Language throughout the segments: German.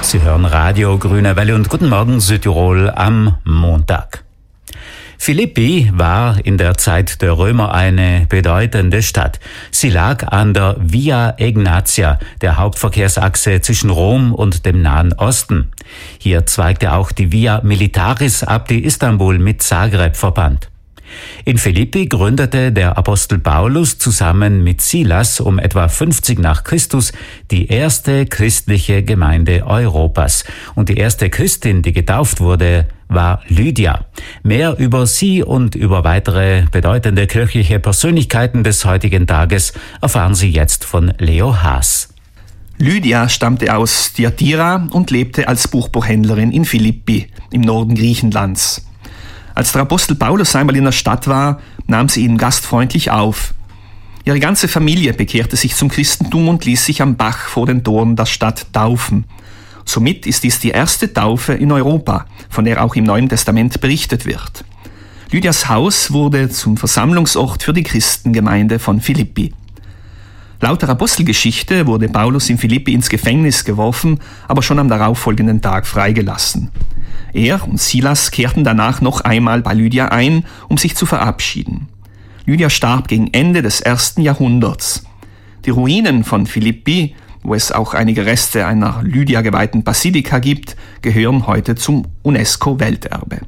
Sie hören Radio Grüne Welle und guten Morgen Südtirol am Montag. Philippi war in der Zeit der Römer eine bedeutende Stadt. Sie lag an der Via Egnatia, der Hauptverkehrsachse zwischen Rom und dem Nahen Osten. Hier zweigte auch die Via Militaris ab, die Istanbul mit Zagreb verband. In Philippi gründete der Apostel Paulus zusammen mit Silas um etwa 50 nach Christus die erste christliche Gemeinde Europas. Und die erste Christin, die getauft wurde, war Lydia. Mehr über sie und über weitere bedeutende kirchliche Persönlichkeiten des heutigen Tages erfahren Sie jetzt von Leo Haas. Lydia stammte aus Thyatira und lebte als Buchhändlerin in Philippi im Norden Griechenlands. Als der Apostel Paulus einmal in der Stadt war, nahm sie ihn gastfreundlich auf. Ihre ganze Familie bekehrte sich zum Christentum und ließ sich am Bach vor den Toren der Stadt taufen. Somit ist dies die erste Taufe in Europa, von der auch im Neuen Testament berichtet wird. Lydias Haus wurde zum Versammlungsort für die Christengemeinde von Philippi. Laut der Apostelgeschichte wurde Paulus in Philippi ins Gefängnis geworfen, aber schon am darauffolgenden Tag freigelassen. Er und Silas kehrten danach noch einmal bei Lydia ein, um sich zu verabschieden. Lydia starb gegen Ende des 1. Jahrhunderts. Die Ruinen von Philippi, wo es auch einige Reste einer Lydia geweihten Basilika gibt, gehören heute zum UNESCO-Welterbe.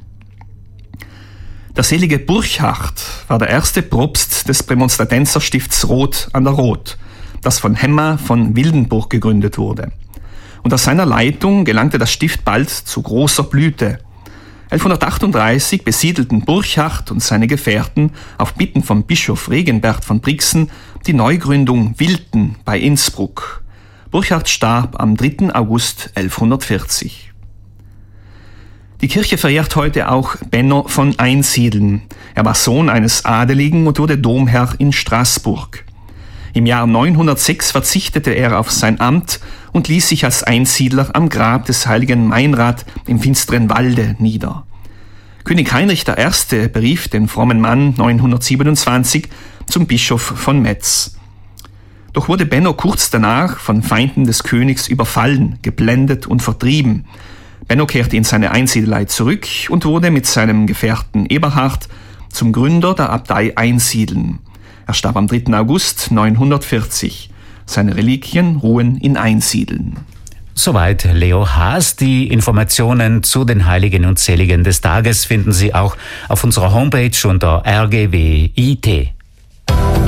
Der selige Burchard war der erste Propst des Prämonstratenzerstift's Roth an der Roth, das von Hemma von Wildenburg gegründet wurde. Unter seiner Leitung gelangte das Stift bald zu großer Blüte. 1138 besiedelten Burchard und seine Gefährten auf Bitten von Bischof Regenbert von Brixen die Neugründung Wilten bei Innsbruck. Burchard starb am 3. August 1140. Die Kirche verehrt heute auch Benno von Einsiedeln. Er war Sohn eines Adeligen und wurde Domherr in Straßburg. Im Jahr 906 verzichtete er auf sein Amt und ließ sich als Einsiedler am Grab des heiligen Meinrad im finsteren Walde nieder. König Heinrich I. berief den frommen Mann 927 zum Bischof von Metz. Doch wurde Benno kurz danach von Feinden des Königs überfallen, geblendet und vertrieben. Benno kehrte in seine Einsiedelei zurück und wurde mit seinem Gefährten Eberhard zum Gründer der Abtei Einsiedeln. Er starb am 3. August 940. Seine Reliquien ruhen in Einsiedeln. Soweit Leo Haas. Die Informationen zu den Heiligen und Seligen des Tages finden Sie auch auf unserer Homepage unter rgw.it.